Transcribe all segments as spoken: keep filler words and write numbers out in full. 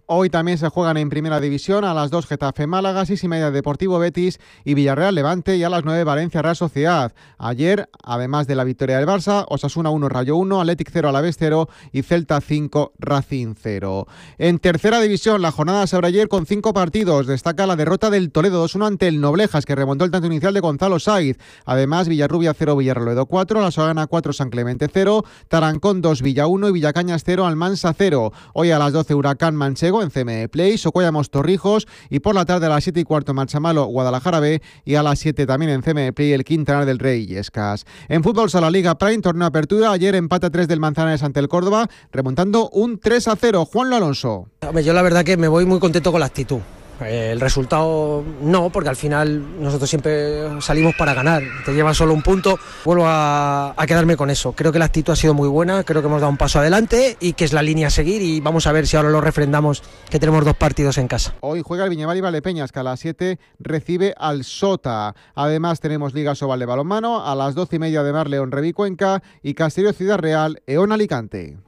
Hoy también se juegan en Primera División a las dos Getafe Málaga, seis y media Deportivo Betis y Villarreal Levante, y a las nueve Valencia Real Sociedad. Ayer, además de la victoria del Barça, Osasuna uno Rayo uno, Athletic cero Alavés cero y Celta cinco Racing cero. En Tercera División, la jornada se abre ayer con cinco partidos. Destaca la derrota del Toledo dos uno ante el Noblejas, que remontó el tanto inicial de Gonzalo Saiz. Además, Villarrubia cero Villarroledo cuatro, La Solana cuatro San Clemente cero, Tarancón dos Villa uno y Villacañas cero Almansa cero. Hoy a las doce Huracán Manchego en C M E Play, Socuellamos Torrijos, y por la tarde a las siete y cuarto Marchamalo Guadalajara B, y a las siete también en C M E Play el Quintanar del Rey Illescas. En fútbol sala Liga Prime, torneo apertura, ayer empate a tres del Manzanares ante el Córdoba, remontando un tres a cero. Juanlo Alonso. Hombre, yo la verdad que me voy muy contento con la actitud. El resultado no, porque al final nosotros siempre salimos para ganar. Te llevas solo un punto, vuelvo a, a quedarme con eso. Creo que la actitud ha sido muy buena, creo que hemos dado un paso adelante y que es la línea a seguir, y vamos a ver si ahora lo refrendamos, que tenemos dos partidos en casa. Hoy juega el Viñaval y Valdepeñas, que a las siete recibe al Sota. Además tenemos Liga Sobal de balonmano, a las doce y media de Mar León Revi Cuenca y Castelló Ciudad Real Eón Alicante.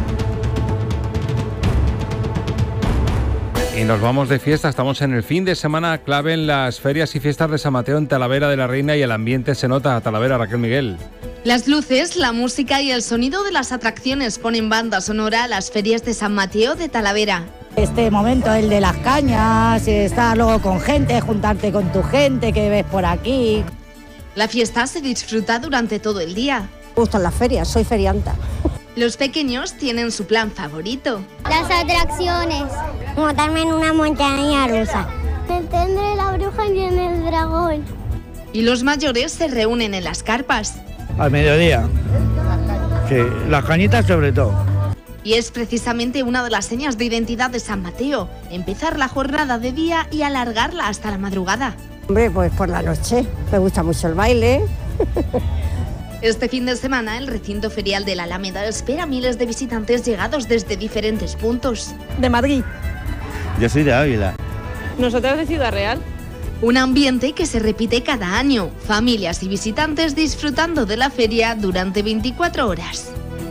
Y nos vamos de fiesta, estamos en el fin de semana clave en las ferias y fiestas de San Mateo en Talavera de la Reina, y el ambiente se nota. Talavera, Raquel Miguel. Las luces, la música y el sonido de las atracciones ponen banda sonora a las ferias de San Mateo de Talavera. Este momento, el de las cañas, estar luego con gente, juntarte con tu gente que ves por aquí. La fiesta se disfruta durante todo el día. Me gustan las ferias, soy ferianta. Los pequeños tienen su plan favorito. Las atracciones. Montarme en una montaña rusa. Entender la bruja y en el dragón. Y los mayores se reúnen en las carpas. Al mediodía. Sí, las cañitas sobre todo. Y es precisamente una de las señas de identidad de San Mateo, empezar la jornada de día y alargarla hasta la madrugada. Hombre, pues por la noche. Me gusta mucho el baile. Este fin de semana, el recinto ferial de la Alameda espera miles de visitantes llegados desde diferentes puntos. De Madrid. Yo soy de Ávila. Nosotros de Ciudad Real. Un ambiente que se repite cada año. Familias y visitantes disfrutando de la feria durante veinticuatro horas.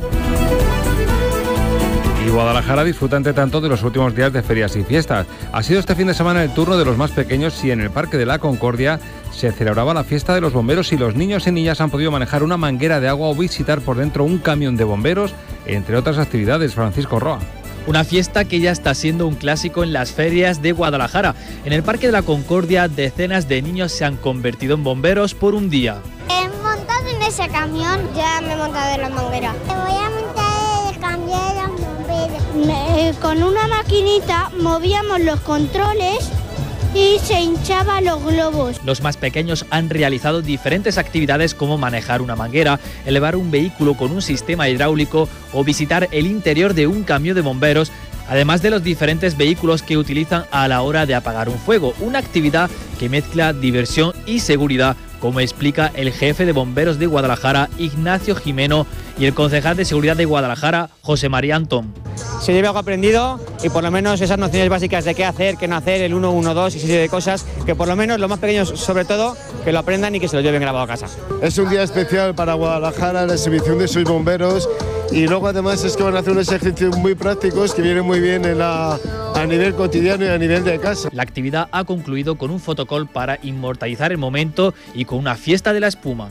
Y Guadalajara disfruta entre tanto de los últimos días de ferias y fiestas. Ha sido este fin de semana el turno de los más pequeños, y en el Parque de la Concordia se celebraba la fiesta de los bomberos, y los niños y niñas han podido manejar una manguera de agua o visitar por dentro un camión de bomberos, entre otras actividades. Francisco Roa. Una fiesta que ya está siendo un clásico en las ferias de Guadalajara. En el Parque de la Concordia, decenas de niños se han convertido en bomberos por un día. He montado en ese camión, ya me he montado en la manguera. Me voy a montar el camión de los bomberos. Me, eh, con una maquinita movíamos los controles y se hinchaban los globos. Los más pequeños han realizado diferentes actividades como manejar una manguera, elevar un vehículo con un sistema hidráulico o visitar el interior de un camión de bomberos, además de los diferentes vehículos que utilizan a la hora de apagar un fuego. Una actividad que mezcla diversión y seguridad, como explica el jefe de bomberos de Guadalajara, Ignacio Jimeno, y el concejal de seguridad de Guadalajara, José María Antón. Se lleva algo aprendido, y por lo menos esas nociones básicas de qué hacer, qué no hacer, el uno uno dos y esa serie de cosas, que por lo menos los más pequeños sobre todo, que lo aprendan y que se lo lleven grabado a casa. Es un día especial para Guadalajara, la exhibición de sus bomberos, y luego además es que van a hacer unos ejercicios muy prácticos que vienen muy bien en la, a nivel cotidiano y a nivel de casa. La actividad ha concluido con un fotocall para inmortalizar el momento y con una fiesta de la espuma.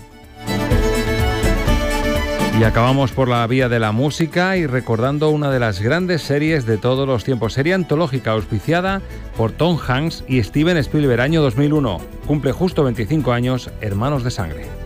Y acabamos por la vía de la música y recordando una de las grandes series de todos los tiempos, serie antológica auspiciada por Tom Hanks y Steven Spielberg, año dos mil uno. Cumple justo veinticinco años, Hermanos de Sangre.